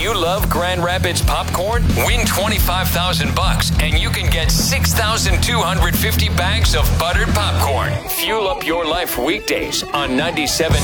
you love Grand Rapids popcorn? Win $25,000 and you can get 6,250 bags of buttered popcorn. Fuel up your life weekdays on 97.